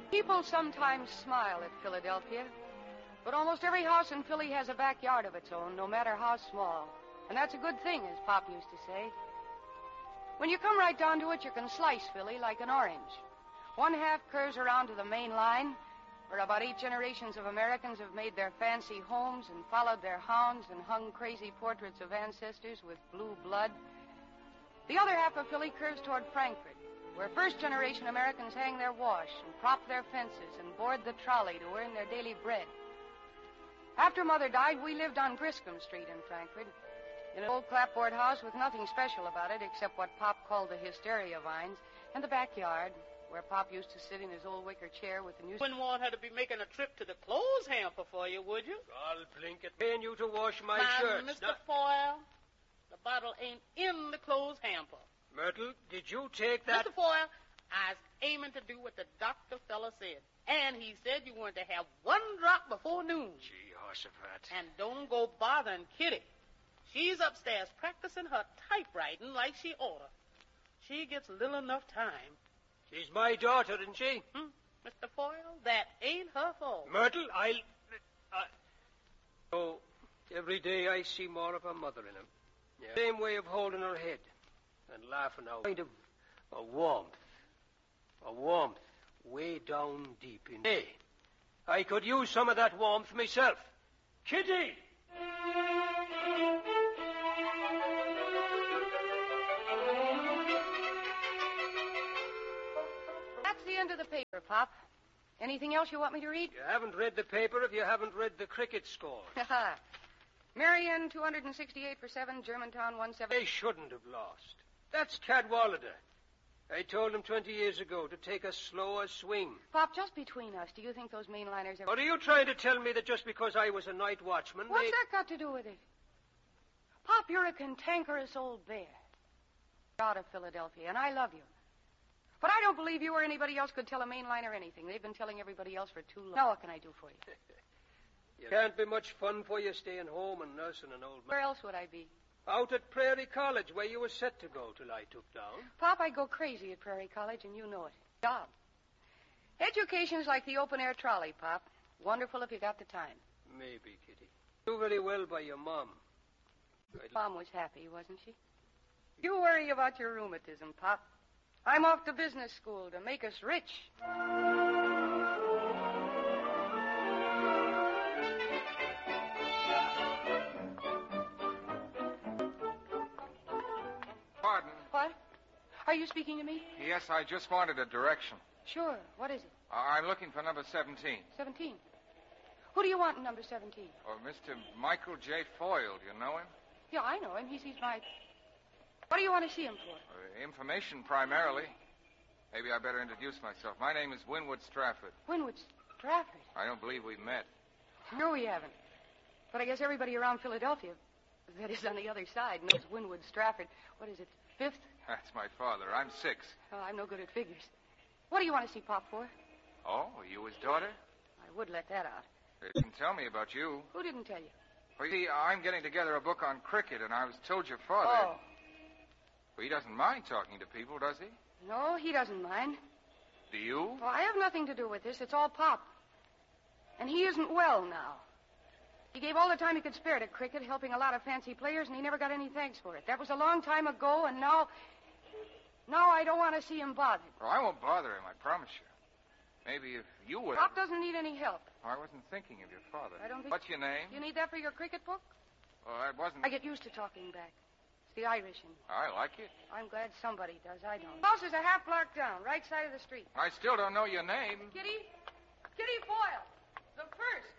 People sometimes smile at Philadelphia, but almost every house in Philly has a backyard of its own, no matter how small. And that's a good thing, as Pop used to say. When you come right down to it, you can slice Philly like an orange. One half curves around to the main line, where about 8 generations of Americans have made their fancy homes and followed their hounds and hung crazy portraits of ancestors with blue blood. The other half of Philly curves toward Frankfurt, where first-generation Americans hang their wash and prop their fences and board the trolley to earn their daily bread. After Mother died, we lived on Griscom Street in Frankfurt, in an old clapboard house with nothing special about it except what Pop called the hysteria vines, and the backyard, where Pop used to sit in his old wicker chair with the news. Wouldn't want her to be making a trip to the clothes hamper for you, would you? I'll blink it. Paying you to wash my Now, shirts. Mr. Foyle, the bottle ain't in the clothes hamper. Myrtle, did you take that? Mr. Foyle, I was aiming to do what the doctor fella said. And he said you wanted to have 1 drop before noon. Gee, Horsefat. And don't go bothering Kitty. She's upstairs practicing her typewriting like she oughta. She gets little enough time. She's my daughter, isn't she? Mr. Foyle, that ain't her fault. Myrtle, Oh, every day I see more of her mother in him. Yeah. Same way of holding her head and laughing out. Kind of a warmth. A warmth way down deep in. Hey, I could use some of that warmth myself. Kitty! That's the end of the paper, Pop. Anything else you want me to read? You haven't read the paper if you haven't read the cricket score. Marion, 268 for 7. Germantown, 170. They shouldn't have lost. That's Cadwallader. I told him 20 years ago to take a slower swing. Pop, just between us, do you think those mainliners ever... Or are you trying to tell me that just because I was a night watchman... What's that got to do with it? Pop, you're a cantankerous old bear. You're out of Philadelphia, and I love you. But I don't believe you or anybody else could tell a mainliner anything. They've been telling everybody else for too long. Now what can I do for you? It can't be much fun for you staying home and nursing an old man. Where else would I be? Out at Prairie College, where you were set to go till I took down. Pop, I go crazy at Prairie College, and you know it. Job. Education's like the open-air trolley, Pop. Wonderful if you got the time. Maybe, Kitty. Do very well by your mom. Mom was happy, wasn't she? You worry about your rheumatism, Pop. I'm off to business school to make us rich. Pardon? What? Are you speaking to me? Yes, I just wanted a direction. Sure. What is it? I'm looking for number 17. 17. Who do you want in number 17? Oh, Mr. Michael J. Foyle. Do you know him? Yeah, I know him. He's my... What do you want to see him for? Information, primarily. Maybe I better introduce myself. My name is Winwood Strafford. Winwood Strafford? I don't believe we've met. No, we haven't. But I guess everybody around Philadelphia, that is on the other side, knows Winwood Strafford. What is it, 5th? That's my father. I'm 6. Oh, I'm no good at figures. What do you want to see Pop for? Oh, are you his daughter? I would let that out. They didn't tell me about you. Who didn't tell you? Well, you see, I'm getting together a book on cricket, and I was told your father... Oh. Well, he doesn't mind talking to people, does he? No, he doesn't mind. Do you? Well, I have nothing to do with this. It's all Pop. And he isn't well now. He gave all the time he could spare to cricket, helping a lot of fancy players, and he never got any thanks for it. That was a long time ago, and now I don't want to see him bothered. Well, I won't bother him, I promise you. Maybe if you would... Pop doesn't need any help. Oh, I wasn't thinking of your father. I don't think... What's your name? You need that for your cricket book? Well, I wasn't... I get used to talking back. It's the Irish in me. I like it. I'm glad somebody does. I don't. House is a half block down, right side of the street. I still don't know your name. Kitty Foyle, the first.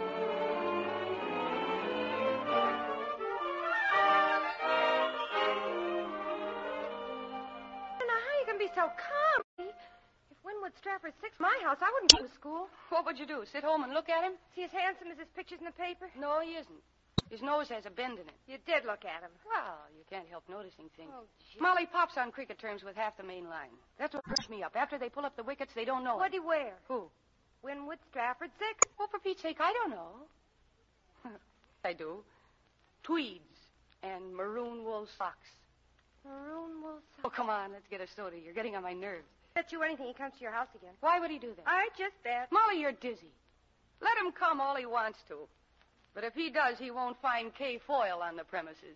How you can be so calm? If Winwood Strafford's 6 my house, I wouldn't go to school. What would you do, sit home and look at him? Is he as handsome as his pictures in the paper? No, he isn't. His nose has a bend in it. You did look at him. Well, you can't help noticing things. Oh, gee. Molly Pop's on cricket terms with half the main line. That's what pushed me up. After they pull up the wickets, they don't know What'd he wear? Who? Winwood Strafford 6. Oh, for Pete's sake, I don't know. I do. Tweeds and maroon wool socks. Maroon wool Oh, come on, let's get a soda. You're getting on my nerves. Bet you anything he comes to your house again. Why would he do that? I just bet. Molly, you're dizzy. Let him come all he wants to. But if he does, he won't find Kay Foyle on the premises.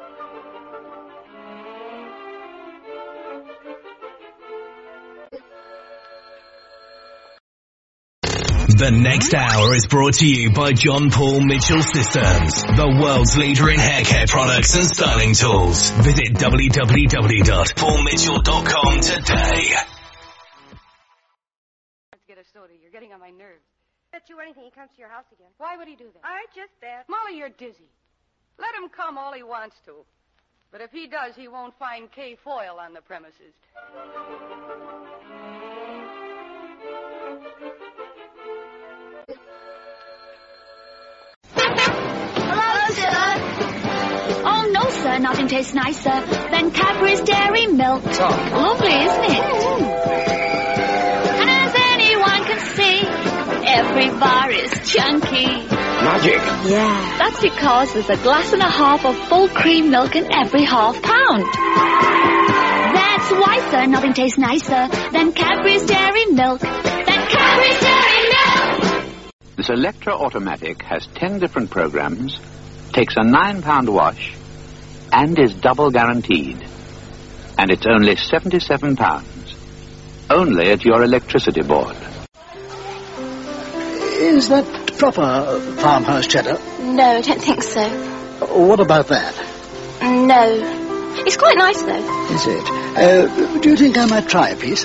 The next hour is brought to you by John Paul Mitchell Systems, the world's leader in hair care products and styling tools. Visit www.paulmitchell.com today. Let's get a soda. You're getting on my nerves. Bet you anything he comes to your house again. Why would he do that? I just bet. Molly, you're dizzy. Let him come all he wants to. But if he does, he won't find Kay Foyle on the premises. Oh, no, sir. Nothing tastes nicer than Cadbury's Dairy Milk. Lovely, isn't it? And as anyone can see, every bar is chunky. Magic. Yeah. That's because there's a glass and a half of full cream milk in every half pound. That's why, sir, nothing tastes nicer than Cadbury's Dairy Milk. Cadbury's Dairy Milk! The Selectra Automatic has 10 different programs, takes a £9 wash, and is double guaranteed. And it's only £77. Only at your electricity board. Is that proper farmhouse cheddar? No, I don't think so. What about that? No. It's quite nice, though. Is it? Do you think I might try a piece?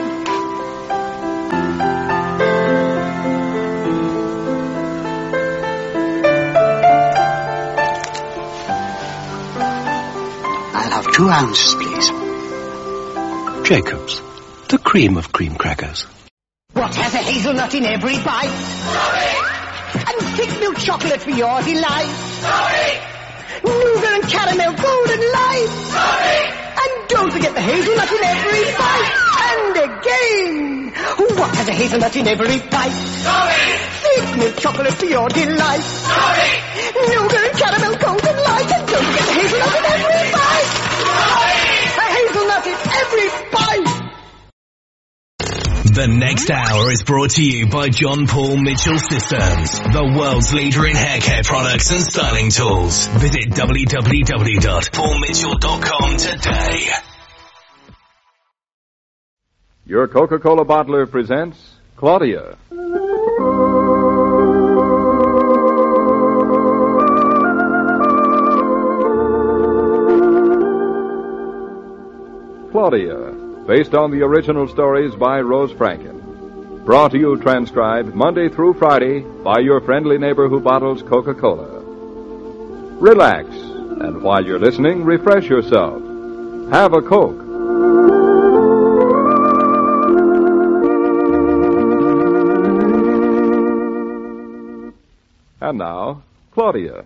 I'll have 2 ounces, please. Jacob's, the cream of cream crackers. What has a hazelnut in every bite? Sorry! And thick milk chocolate for your delight? Sorry! Nougat and caramel golden light? Sorry! And don't forget the hazelnut in every bite. And again! What has a hazelnut in every bite? Sorry! Thick milk chocolate for your delight? Sorry! Nougat and caramel golden light. And don't forget the hazelnut in every bite. Sorry! A hazelnut in every bite. The next hour is brought to you by John Paul Mitchell Systems, the world's leader in hair care products and styling tools. Visit www.paulmitchell.com today. Your Coca-Cola bottler presents Claudia. Claudia, based on the original stories by Rose Franken. Brought to you transcribed Monday through Friday by your friendly neighbor who bottles Coca-Cola. Relax, and while you're listening, refresh yourself. Have a Coke. And now, Claudia.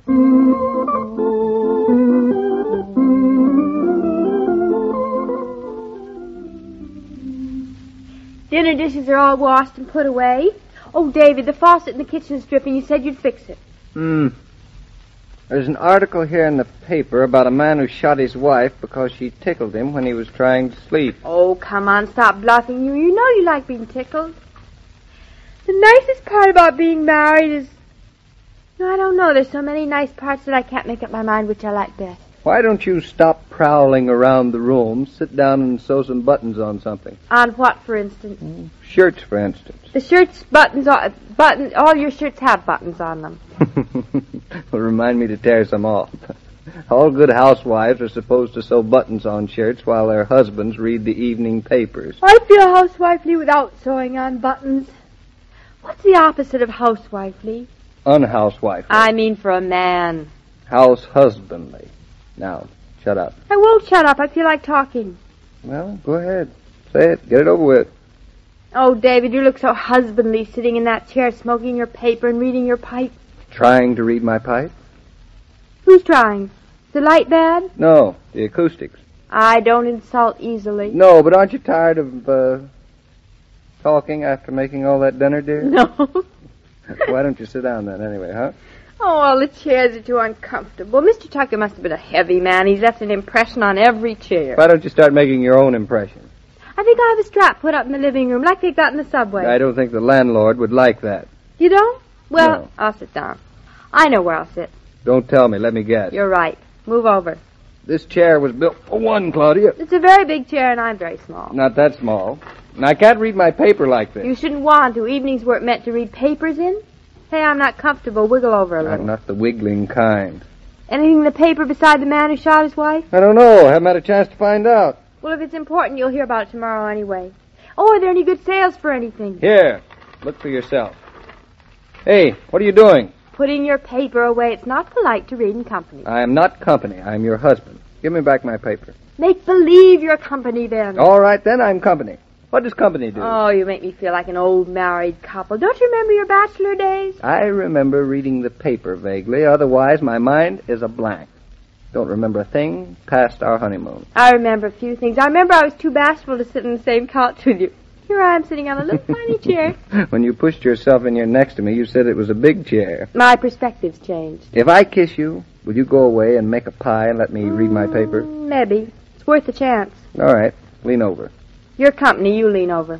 Dinner dishes are all washed and put away. Oh, David, the faucet in the kitchen is dripping. You said you'd fix it. There's an article here in the paper about a man who shot his wife because she tickled him when he was trying to sleep. Oh, come on, stop bluffing. You know you like being tickled. The nicest part about being married is... No, I don't know. There's so many nice parts that I can't make up my mind which I like best. Why don't you stop prowling around the room, sit down and sew some buttons on something? On what, for instance? Shirts, for instance. The shirts, all your shirts have buttons on them. Well, remind me to tear some off. All good housewives are supposed to sew buttons on shirts while their husbands read the evening papers. I feel housewifely without sewing on buttons. What's the opposite of housewifely? Unhousewifely. I mean for a man. House-husbandly. Now, shut up. I won't shut up. I feel like talking. Well, go ahead. Say it. Get it over with. Oh, David, you look so husbandly sitting in that chair smoking your paper and reading your pipe. Trying to read my pipe? Who's trying? Is the light bad? No, the acoustics. I don't insult easily. No, but aren't you tired of talking after making all that dinner, dear? No. Why don't you sit down then, anyway, huh? Oh, all the chairs are too uncomfortable. Mr. Tucker must have been a heavy man. He's left an impression on every chair. Why don't you start making your own impression? I think I'll have a strap put up in the living room like they got in the subway. I don't think the landlord would like that. You don't? Well, No. I'll sit down. I know where I'll sit. Don't tell me. Let me guess. You're right. Move over. This chair was built for one, Claudia. It's a very big chair, and I'm very small. Not that small. And I can't read my paper like this. You shouldn't want to. Evenings weren't meant to read papers in. Hey, I'm not comfortable. Wiggle over a little. I'm not the wiggling kind. Anything in the paper beside the man who shot his wife? I don't know. I haven't had a chance to find out. Well, if it's important, you'll hear about it tomorrow anyway. Oh, are there any good sales for anything? Here, look for yourself. Hey, what are you doing? Putting your paper away. It's not polite to read in company. I am not company. I am your husband. Give me back my paper. Make believe you're company, then. All right, then, I'm company. What does company do? Oh, you make me feel like an old married couple. Don't you remember your bachelor days? I remember reading the paper vaguely. Otherwise, my mind is a blank. Don't remember a thing past our honeymoon. I remember a few things. I remember I was too bashful to sit in the same couch with you. Here I am sitting on a little tiny chair. When you pushed yourself in here next to me, you said it was a big chair. My perspective's changed. If I kiss you, will you go away and make a pie and let me read my paper? Maybe. It's worth a chance. All right. Lean over. Your company, you lean over.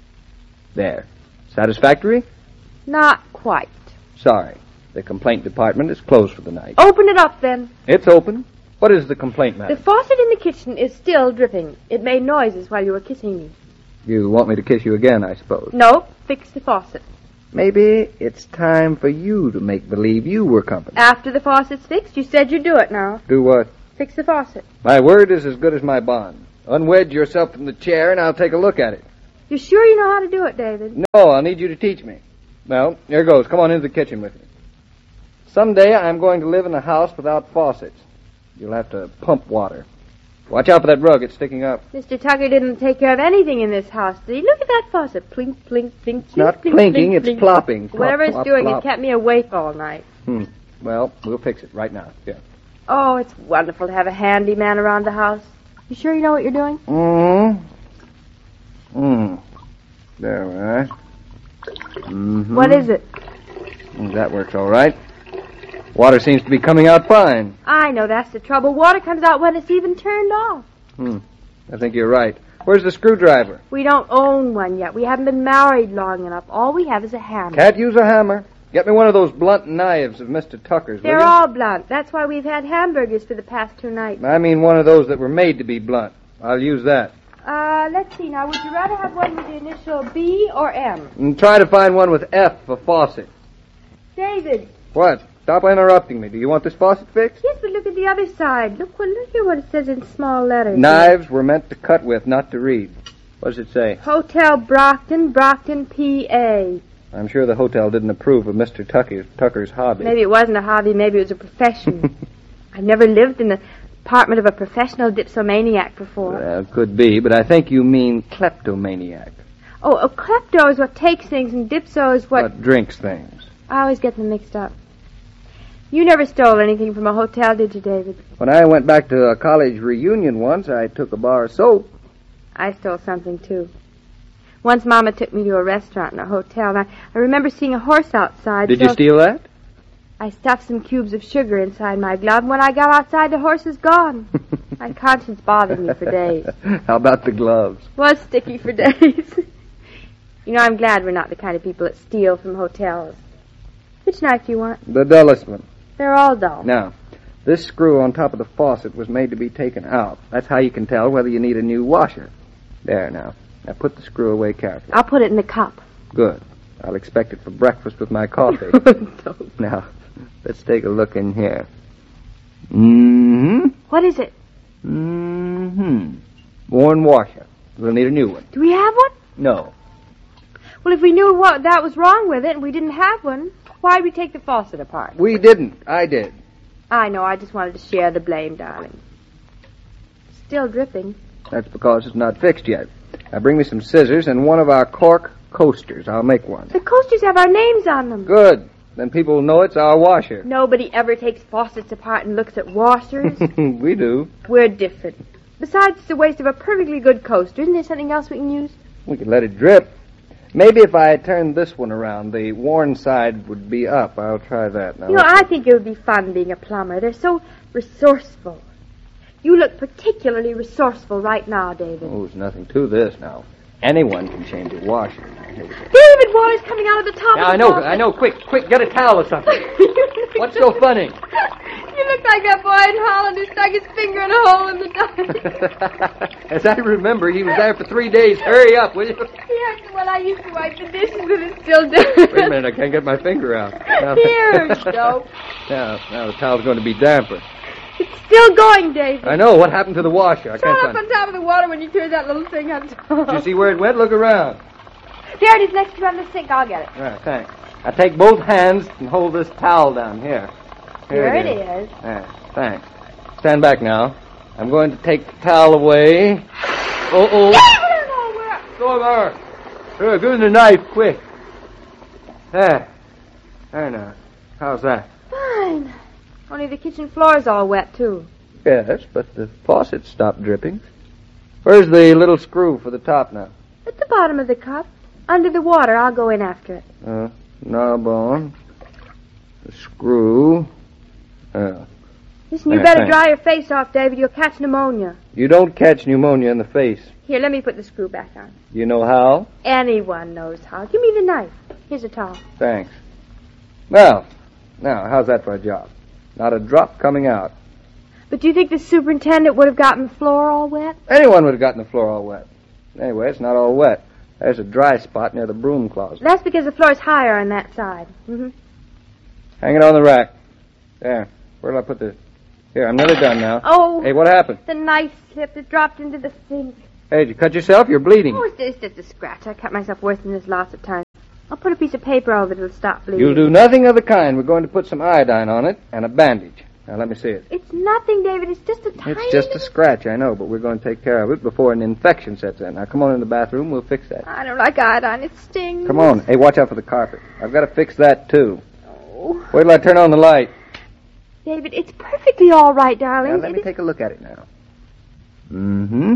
There. Satisfactory? Not quite. Sorry. The complaint department is closed for the night. Open it up, then. It's open. What is the complaint, The madam? faucet in the kitchen is still dripping. It made noises while you were kissing me. You want me to kiss you again, I suppose. Nope. Fix the faucet. Maybe it's time for you to make believe you were company. After the faucet's fixed, you said you'd do it now. Do what? Fix the faucet. My word is as good as my bond. Unwedge yourself from the chair and I'll take a look at it. You sure you know how to do it, David? No, I'll need you to teach me. Well, here goes. Come on into the kitchen with me. Someday I'm going to live in a house without faucets. You'll have to pump water. Watch out for that rug. It's sticking up. Mr. Tucker didn't take care of anything in this house, did he? Look at that faucet. Plink, plink, plink, It's not plink, plinking, plink, it's plink. plopping. Plop, Whatever it's plop, doing, plop. it kept me awake all night. Well, we'll fix it right now. Yeah. Oh, it's wonderful to have a handyman around the house. You sure you know what you're doing? There we are. Mm-hmm. What is it? That works all right. Water seems to be coming out fine. I know that's the trouble. Water comes out when it's even turned off. I think you're right. Where's the screwdriver? We don't own one yet. We haven't been married long enough. All we have is a hammer. Can't use a hammer. Get me one of those blunt knives of Mr. Tucker's, will They're you? all blunt. That's why we've had hamburgers for the past 2 nights. I mean one of those that were made to be blunt. I'll use that. Let's see now. Would you rather have one with the initial B or M? And try to find one with F for faucet. David. What? Stop interrupting me. Do you want this faucet fixed? Yes, but look at the other side. Look here what it says in small letters. Knives were meant to cut with, not to read. What does it say? Hotel Brockton, Brockton, PA. I'm sure the hotel didn't approve of Mr. Tucker's hobby. Maybe it wasn't a hobby, maybe it was a profession. I've never lived in the apartment of a professional dipsomaniac before. Well, could be, but I think you mean kleptomaniac. Oh, a klepto is what takes things, and dipso is what drinks things. I always get them mixed up. You never stole anything from a hotel, did you, David? When I went back to a college reunion once, I took a bar of soap. I stole something, too. Once Mama took me to a restaurant in a hotel, and I remember seeing a horse outside. Did you steal that? I stuffed some cubes of sugar inside my glove, and when I got outside, the horse was gone. My conscience bothered me for days. How about the gloves? Was sticky for days. You know, I'm glad we're not the kind of people that steal from hotels. Which knife do you want? The dullest one. They're all dull. Now, this screw on top of the faucet was made to be taken out. That's how you can tell whether you need a new washer. There, now. Now put the screw away carefully. I'll put it in the cup. Good. I'll expect it for breakfast with my coffee. Don't. Now, let's take a look in here. Mm-hmm. What is it? Mm-hmm. Worn washer. We'll need a new one. Do we have one? No. Well, if we knew what that was wrong with it and we didn't have one, why'd we take the faucet apart? We didn't. I did. I know. I just wanted to share the blame, darling. Still dripping. That's because it's not fixed yet. Now bring me some scissors and one of our cork coasters. I'll make one. The coasters have our names on them. Good. Then people will know it's our washer. Nobody ever takes faucets apart and looks at washers. We do. We're different. Besides, it's a waste of a perfectly good coaster. Isn't there something else we can use? We could let it drip. Maybe if I turned this one around, the worn side would be up. I'll try that now. You know, I think it would be fun being a plumber. They're so resourceful. You look particularly resourceful right now, David. Oh, there's nothing to this now. Anyone can change a washer. David, water's coming out of the top Yeah, of the faucet. I know. Quick, get a towel or something. What's so funny? You look like that boy in Holland who stuck his finger in a hole in the dike. As I remember, he was there for 3 days. Hurry up, will you? Yes, well, I used to wipe the dishes, but it's still dirty. Wait a minute, I can't get my finger out. Here, Joe. Now the towel's going to be damper. It's still going, David. I know. What happened to the washer? I can't Shut up find on top of the water when you turn that little thing on top. Did you see where it went? Look around. There it is next to you on the sink. I'll get it. All right, thanks. I take both hands and hold this towel down here. Here it is. Yeah, thanks. Stand back now. I'm going to take the towel away. Uh-oh. Go there. Sure, give me the knife, quick. There now. How's that? Fine. Only the kitchen floor's all wet, too. Yes, but the faucet stopped dripping. Where's the little screw for the top now? At the bottom of the cup. Under the water. I'll go in after it. Knob on. The screw. Listen, you better dry your face off, David. You'll catch pneumonia. You don't catch pneumonia in the face. Here, let me put the screw back on. You know how? Anyone knows how. Give me the knife. Here's a towel. Thanks. Well, now, how's that for a job? Not a drop coming out. But do you think the superintendent would have gotten the floor all wet? Anyone would have gotten the floor all wet. Anyway, it's not all wet. There's a dry spot near the broom closet. That's because the floor's higher on that side. Mm-hmm. Hang it on the rack. There. Where'll I put this? Here, I'm nearly done now. Oh. Hey, what happened? The knife slipped. It dropped into the sink. Hey, did you cut yourself? You're bleeding. Oh, it's just a scratch. I cut myself worse than this lots of times. I'll put a piece of paper over it. It'll stop bleeding. You'll do nothing of the kind. We're going to put some iodine on it and a bandage. Now, let me see it. It's nothing, David. It's just a tiny... It's just a scratch, I know, but we're going to take care of it before an infection sets in. Now, come on in the bathroom. We'll fix that. I don't like iodine. It stings. Come on. Hey, watch out for the carpet. I've got to fix that, too. Oh. Wait till I turn on the light. David, it's perfectly all right, darling. Now, let me take a look at it now. Mm-hmm.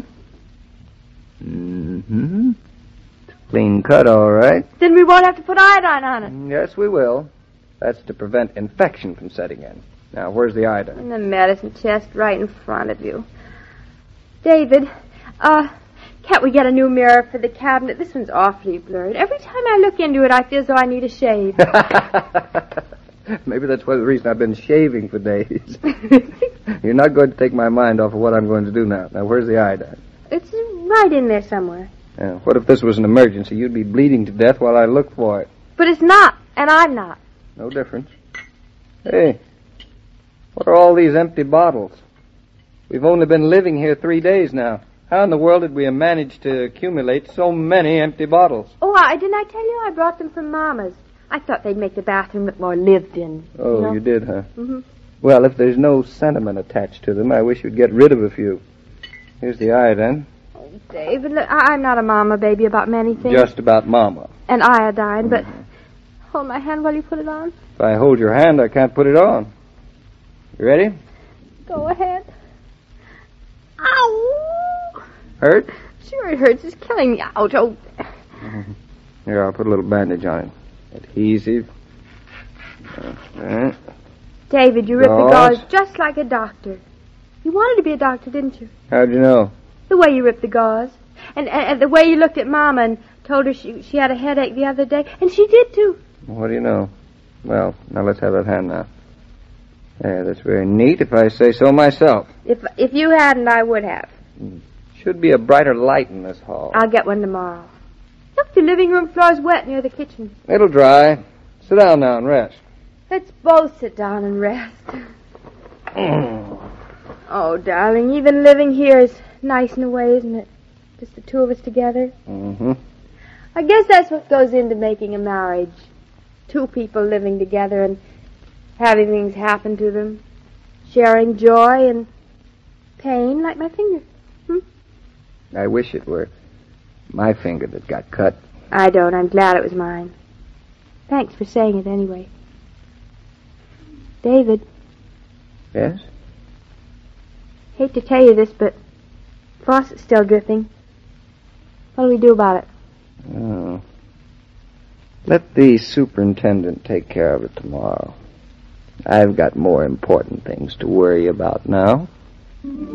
It's a clean cut, all right. Then we won't have to put iodine on it. Yes, we will. That's to prevent infection from setting in. Now, where's the iodine? In the medicine chest right in front of you. David, can't we get a new mirror for the cabinet? This one's awfully blurred. Every time I look into it, I feel as though I need a shave. Maybe that's the reason I've been shaving for days. You're not going to take my mind off of what I'm going to do now. Now, where's the iodine? It's right in there somewhere. Yeah, what if this was an emergency? You'd be bleeding to death while I look for it. But it's not, and I'm not. No difference. Hey, what are all these empty bottles? We've only been living here 3 days now. How in the world did we manage to accumulate so many empty bottles? Oh, didn't I tell you I brought them from Mama's? I thought they'd make the bathroom look more lived in. Oh, you did, huh? Mm-hmm. Well, if there's no sentiment attached to them, I wish you'd get rid of a few. Here's the iodine. Oh, David, look, I'm not a mama baby about many things. Just about Mama. And iodine, but hold my hand while you put it on. If I hold your hand, I can't put it on. You ready? Go ahead. Ow! Hurt? Sure it hurts. It's killing me. Ouch. Oh. Here, I'll put a little bandage on it. Adhesive. David, you ripped the gauze just like a doctor. You wanted to be a doctor, didn't you? How'd you know? The way you ripped the gauze. And the way you looked at Mama and told her she had a headache the other day. And she did, too. What do you know? Well, now let's have that hand now. Yeah, that's very neat if I say so myself. If you hadn't, I would have. Should be a brighter light in this hall. I'll get one tomorrow. Look, the living room floor's wet near the kitchen. It'll dry. Sit down now and rest. Let's both sit down and rest. Oh, darling, even living here is nice in a way, isn't it? Just the two of us together. Mm-hmm. I guess that's what goes into making a marriage. Two people living together and having things happen to them. Sharing joy and pain like my finger. I wish it were my finger that got cut. I don't. I'm glad it was mine. Thanks for saying it anyway. David. Yes? Hate to tell you this, but faucet's still dripping. What'll we do about it? Oh. Let the superintendent take care of it tomorrow. I've got more important things to worry about now.